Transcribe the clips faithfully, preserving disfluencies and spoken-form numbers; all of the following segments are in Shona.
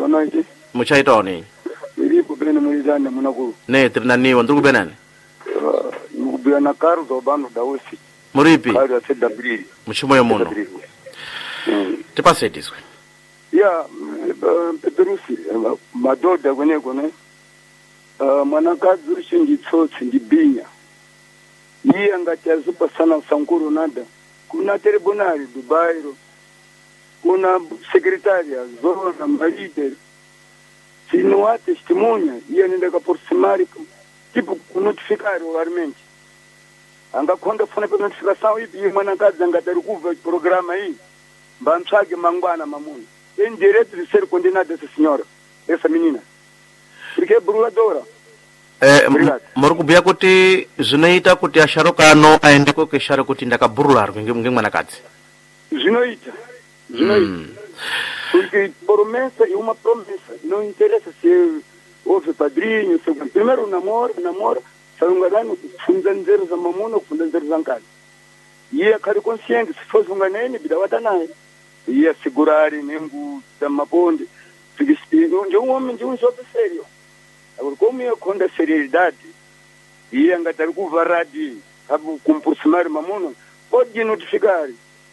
Bonoiti. Muchaitoni. Ilipo bene mulizane munakuru. Ne trinaniwa ndugu benani. Ngubia na karu do bando dawesi. Muripi. Karu ya seda brili. Mshimoyo mono. Tepase tiswe. Ya Peterusi madoda kwenye kwenye mwanakazi ushingi tsotsi ndibinya. Yeye angatiazupa sana sankuru nada. Kuna tribunali Dubai, kuna sekretaria zona malide. Sinuate testemunha e ainda que por semar tipo notificar o armente. Anga quando foi para notificação e uma casa anga ter o programa aí. Banchage mangwana mamuni. Tem direito de ser condenada essa senhora, essa menina. Porque é burladora. Eh, morukubia kuti zvinoita kuti asharuka ano aende kokeshara kuti ndakaburula nge mwanakadzi. Zvinoita. Zvinoita. Porque promessa é uma promessa. Não interessa se houve padrinho, se primeiro namoro, namoro, se não engano, fundanzeiros da mamona, fundanzeiros da casa. E é cara consciente, se fosse um ganhene, vida watanai. Ia segurar nengu da maponde. Onde um homem de um jogo sério. Agora, como é com a seriedade, e engatar com varadi, com por cima de mamona, pode notificar.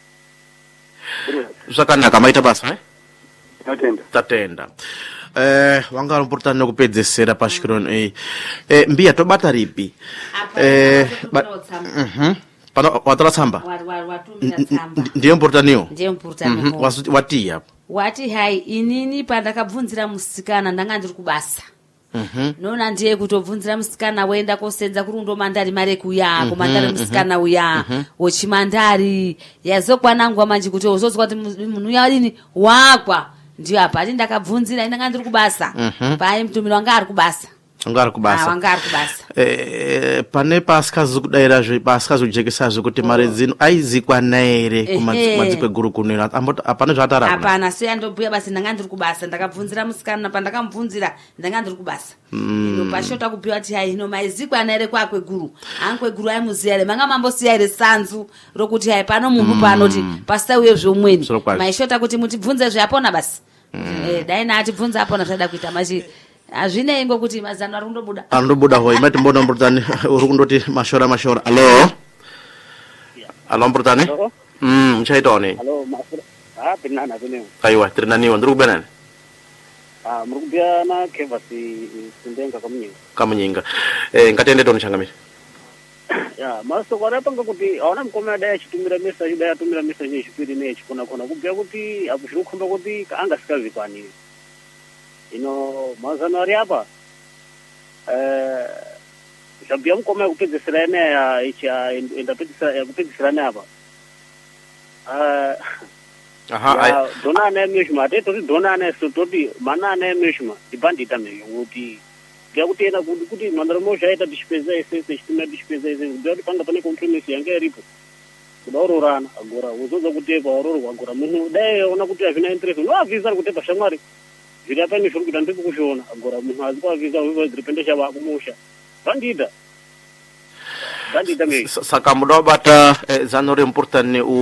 Zvakanaka maita basa, eh? Tatenda. Tatenda. Eh, wanga importante kupedzesera pashikironi eh. Eh, mbia tobata ripi. Eh, mhm. Pano watala tsamba. Watumira tsamba. Ndiye importante. Ndiye importante. Wati hapo. Wati hai inini pandakabvunzira musikana ndanga ndiri kubasa. Mhm. Nona ndiye kutobvunzira musikana wenda kosenza kurundo mandari mare kuya, kumandari musikana uya, wochimandari. Yazokwanangwa manje kuti uzozwa kuti munhu yadini wakwa. Ndiyo apa ati ndakabvunzira ndanga ndiri kubasa. Pai mtumiro wanga ari kubasa. Wanga kubasa. Ah, wanga kubasa. Eh, pane pasikazi kudaira zve pasikazi kujekesa zve kuti mare dzino aizikwana ere kumadzikwe guru kunira apana zvatara. Apana so yandobhuya basi ndanga ndiri kubasa ndakabvunzira musikana pandakamubvunzira ndanga ndiri kubasa. Ino pashota kubhuya kuti hai ino maizikwana ere kwakwe guru. Ankwe guru aimuziya ere manga mambosiya ere sanzu rokuti hai pano munhu panoti pasauye zvomweni. Maishota kuti mutibvunze zvapona basi. Eh dai nati bvunza apona zvada kuita machi azvine ingo kuti mazano arundobuda arundobuda hoyi mati mbona mburtani uri kundoti mashora mashora allo allo mburtani mm mchaitoni allo mafura ah pinana bene aiwa trinaniwa ndiri kubenani ah muri kubya na kevasi sindenga kamunyinga kamunyinga eh ngatende toni changamira ya maso kwa rapanga kuti aona mkomera daya chitumira message daya tumira message chipiri ne chikona kona kubya kuti akushuru khomba kuti anga sikazi kwani ino mazano ari apa eh sabia mkomera kupedzesera ne ya icha enda pedzesera ya kupedzesera ne apa eh aha dona ne mishma te tori dona ne so toti mana ne mishma dibandita me kuti ya kuti ena kuti kuti mandara mosha ita despesa ese sistema despesa ese ndio panga pane compromise yanga iripo kudaurorana agora uzoza kutepa ororo agora munhu dai ona kuti azvina interest no avisa kuti pashamwari zviri apa ni zviri kuti ndiri kushona agora munhu aziko avisa uwe dipendesha ba kumusha bandida bandida me saka muda bata zanore importante u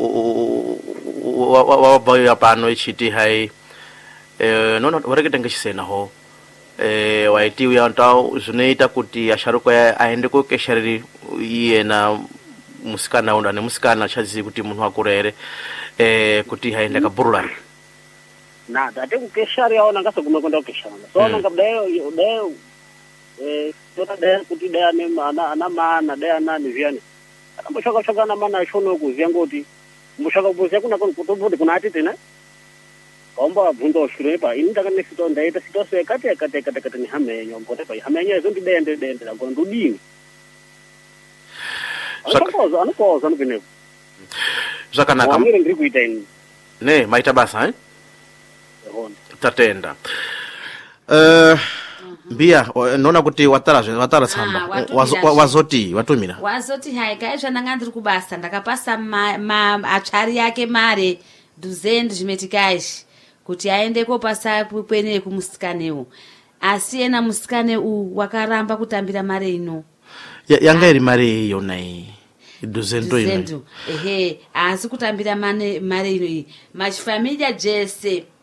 wa wa pano ichiti hai eh no no wareketenge chisena ho eh waiti uyantao zvinoita kuti asharuka aende kokeshariri yena musikana unda ne musikana chazi kuti munhu akurere eh kuti haenda kaburula na date kukeshari yaona ngasoguma kwenda kukeshana so mm. ngabdayo dayo eh tota dayo kuti dayo ne ana ana mana dayo nani vyani akamboshaka shaka na mana shono kuzia ngoti mboshaka kuzia kuna kutobude kuna ati tena omba bvundo shrepa indaka nesito ndaita sitoso yakati yakati yakati yakati ni hamenyo ngote pa hamenyo ezo ndi dende dende la gondo dini anokoza anokoza anopene zvakanaka amire ngiri kuita ini ne maita basa eh yahona tatenda eh mbia nona kuti watara zve watara tsamba wazoti watumira wazoti hai kaizva ndanga ndiri kubasa ndakapasa ma achari yake mare duzendi zvimetikashi kuti aende kopasa kwene kumusikane asi ena musikane u wakaramba kutambira mare ino yanga iri mare iyo nai duzendo ino ehe asi kutambira mare mare ino machifamilia jese